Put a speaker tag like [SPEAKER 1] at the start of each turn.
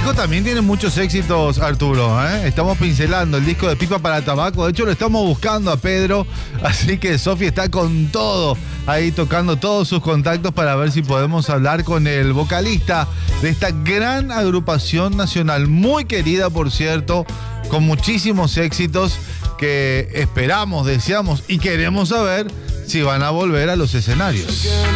[SPEAKER 1] disco también tiene muchos éxitos, Arturo, ¿eh? Estamos pincelando el disco de Pipa para Tabaco. De hecho, lo estamos buscando a Pedro. Así que Sofi está con todo ahí, tocando todos sus contactos para ver si podemos hablar con el vocalista de esta gran agrupación nacional, muy querida, por cierto, con muchísimos éxitos que esperamos, deseamos y queremos saber si van a volver a los escenarios.